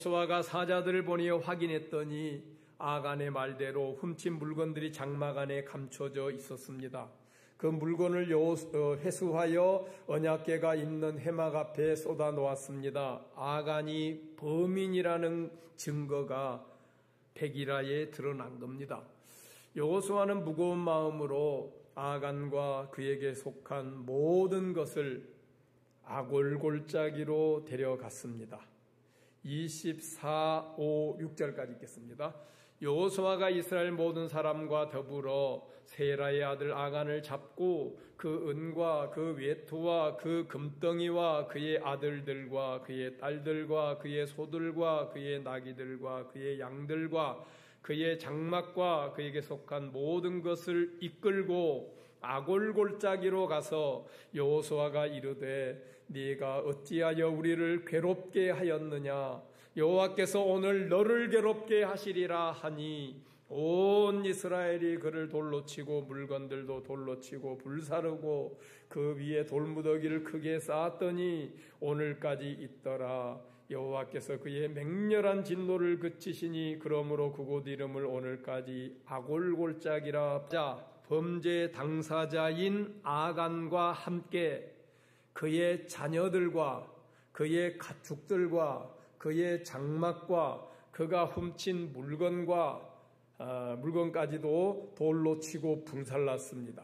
여호수아가 사자들을 보내 확인했더니 아간의 말대로 훔친 물건들이 장막 안에 감춰져 있었습니다. 그 물건을 회수하여 언약궤가 있는 회막 앞에 쏟아 놓았습니다. 아간이 범인이라는 증거가 백일하에 드러난 겁니다. 여호수아는 무거운 마음으로 아간과 그에게 속한 모든 것을 아골골짜기로 데려갔습니다. 24, 5, 6절까지 읽겠습니다. 여호수아가 이스라엘 모든 사람과 더불어 세라의 아들 아간을 잡고 그 은과 그 외투와 그 금덩이와 그의 아들들과 그의 딸들과 그의 소들과 그의 나귀들과 그의 양들과 그의 장막과 그에게 속한 모든 것을 이끌고 아골골짜기로 가서 여호수아가 이르되 네가 어찌하여 우리를 괴롭게 하였느냐? 여호와께서 오늘 너를 괴롭게 하시리라 하니 온 이스라엘이 그를 돌로 치고 물건들도 돌로 치고 불사르고 그 위에 돌무더기를 크게 쌓았더니 오늘까지 있더라. 여호와께서 그의 맹렬한 진노를 그치시니 그러므로 그곳 이름을 오늘까지 아골골짜기라. 범죄 당사자인 아간과 함께 그의 자녀들과 그의 가축들과 그의 장막과 그가 훔친 물건까지도 돌로 치고 불살랐습니다.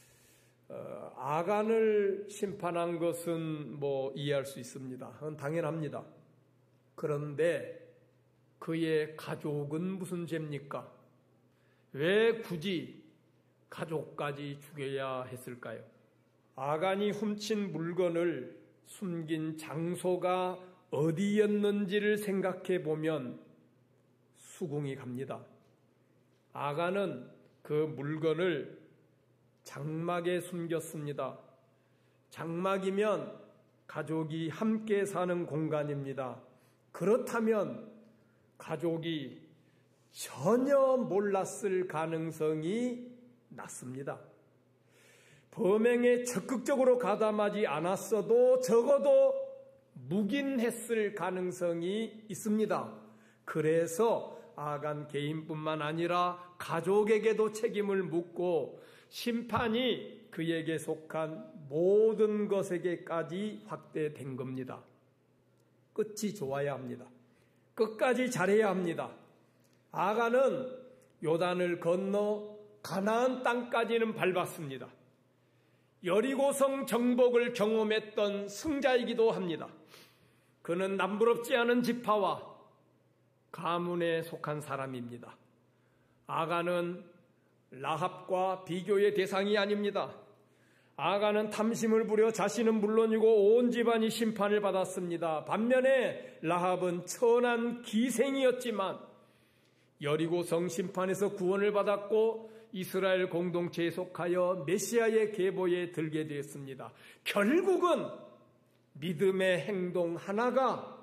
아간을 심판한 것은 이해할 수 있습니다. 그건 당연합니다. 그런데 그의 가족은 무슨 죄입니까? 왜 굳이 가족까지 죽여야 했을까요? 아간이 훔친 물건을 숨긴 장소가 어디였는지를 생각해 보면 수긍이 갑니다. 아간은 그 물건을 장막에 숨겼습니다. 장막이면 가족이 함께 사는 공간입니다. 그렇다면 가족이 전혀 몰랐을 가능성이 낮습니다. 범행에 적극적으로 가담하지 않았어도 적어도 묵인했을 가능성이 있습니다. 그래서 아간 개인뿐만 아니라 가족에게도 책임을 묻고 심판이 그에게 속한 모든 것에게까지 확대된 겁니다. 끝이 좋아야 합니다. 끝까지 잘해야 합니다. 아간은 요단을 건너 가나안 땅까지는 밟았습니다. 여리고성 정복을 경험했던 승자이기도 합니다. 그는 남부럽지 않은 지파와 가문에 속한 사람입니다. 아간은 라합과 비교의 대상이 아닙니다. 아간은 탐심을 부려 자신은 물론이고 온 집안이 심판을 받았습니다. 반면에 라합은 천한 기생이었지만 여리고성 심판에서 구원을 받았고 이스라엘 공동체에 속하여 메시아의 계보에 들게 되었습니다. 결국은 믿음의 행동 하나가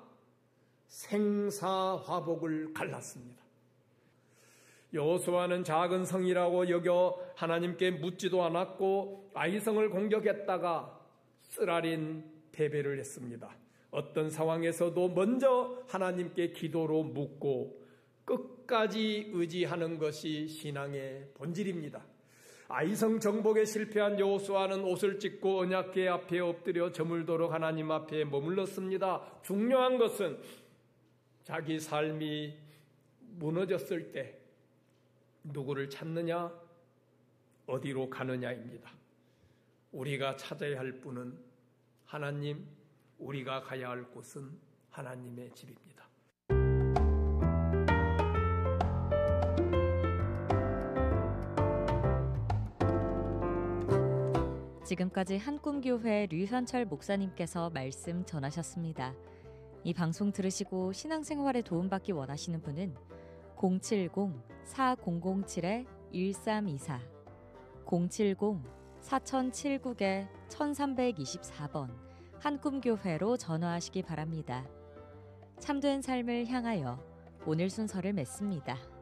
생사화복을 갈랐습니다. 여호수아는 작은 성이라고 여겨 하나님께 묻지도 않았고 아이성을 공격했다가 쓰라린 패배를 했습니다. 어떤 상황에서도 먼저 하나님께 기도로 묻고 끝까지 의지하는 것이 신앙의 본질입니다. 아이성 정복에 실패한 여호수아는 옷을 찢고 언약궤 앞에 엎드려 저물도록 하나님 앞에 머물렀습니다. 중요한 것은 자기 삶이 무너졌을 때 누구를 찾느냐, 어디로 가느냐입니다. 우리가 찾아야 할 분은 하나님, 우리가 가야 할 곳은 하나님의 집입니다. 지금까지 한꿈교회 류현철 목사님께서 말씀 전하셨습니다. 이 방송 들으시고 신앙생활에 도움받기 원하시는 분은 070-4007-1324 070-4079-1324번 한꿈교회로 전화하시기 바랍니다. 참된 삶을 향하여 오늘 순서를 맺습니다.